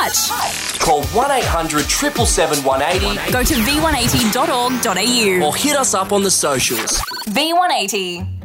touch. Call 1800 777 180 Go to v180.org.au. or hit us up on the socials. V180.